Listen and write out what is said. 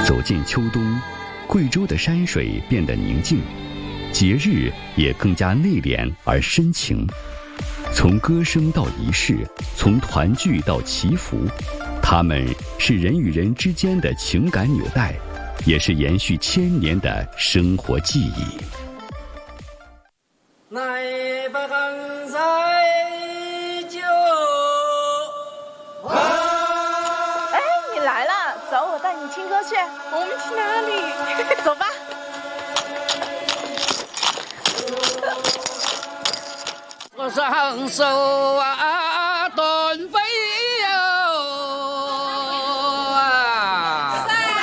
走进秋冬，贵州的山水变得宁静，节日也更加内敛而深情。从歌声到仪式，从团聚到祈福，它们是人与人之间的情感纽带，也是延续千年的生活记忆。 来把杭塞酒。 哎，你来了，走，我带你听歌去。 我们去哪里？ 走吧。 我上手啊！